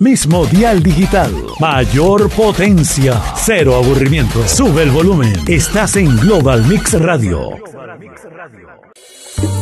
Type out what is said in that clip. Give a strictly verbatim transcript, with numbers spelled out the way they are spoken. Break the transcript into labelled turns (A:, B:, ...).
A: Mismo dial digital. Mayor potencia. Cero aburrimiento. Sube el volumen. Estás en Global Mix Radio.